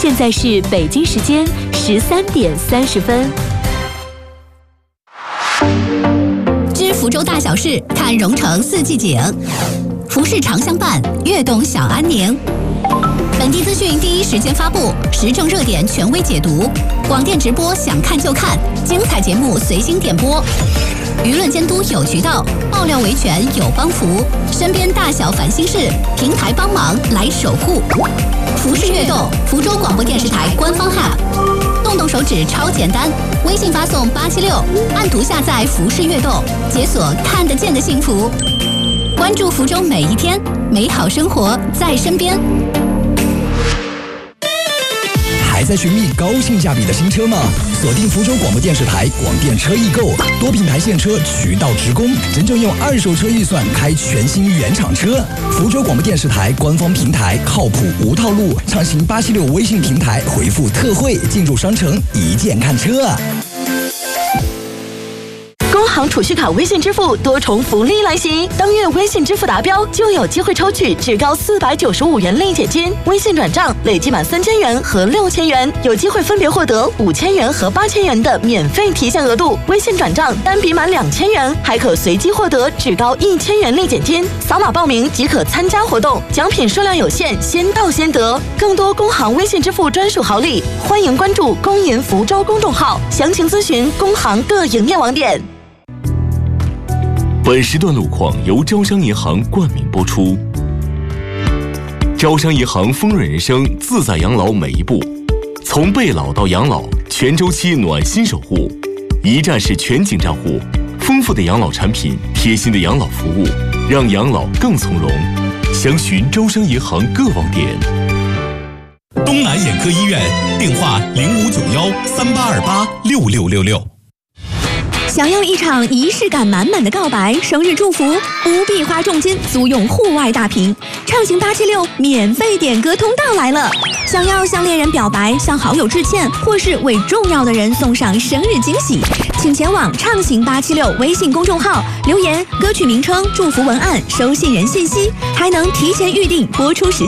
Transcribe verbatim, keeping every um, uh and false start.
现在是北京时间十三点三十分。 知福州大小事，看蓉城四季景。服饰常相伴，悦动小安宁。本地资讯第一时间发布，时政热点权威解读，广电直播想看就看，精彩节目随心点播。舆论监督有渠道，爆料维权有帮扶，身边大小烦心事，平台帮忙来守护。服饰悦动，福州广播电视台官方 App， 动动手指超简单，微信发送八七六，按图下载服饰悦动，解锁看得见的幸福。关注福州每一天，美好生活在身边。 还在寻觅高性价比的新车吗？锁定福州广播电视台广电车易购，多品牌现车渠道直供，真正用二手车预算开全新原厂车。福州广播电视台官方平台靠谱无套路，畅行八七六微信平台回复特惠进入商城一键看车。 工行储蓄卡微信支付多重福利来袭，当月微信支付达标就有机会抽取至高四百九十五元立减金，微信转账累计满三千元和六千元，有机会分别获得五千元和八千元的免费提现额度。微信转账单笔满两千元，还可随机获得至高一千元立减金。扫码报名即可参加活动，奖品数量有限，先到先得。更多工行微信支付专属好礼，欢迎关注工银福州公众号，详情咨询工行各营业网点。 本时段路况由招商银行冠名播出。招商银行丰润人生，自在养老每一步，从备老到养老，全周期暖心守护，一站式全景账户，丰富的养老产品，贴心的养老服务，让养老更从容。详询招商银行各网点。 东南眼科医院，电话零五九幺三八二八六六六六。 想要一场仪式感满满的告白、生日祝福，不必花重金租用户外大屏，畅行八七六免费点歌通道来了。想要向恋人表白、向好友致歉，或是为重要的人送上生日惊喜，请前往畅行八七六微信公众号留言歌曲名称、祝福文案、收信人信息，还能提前预定播出时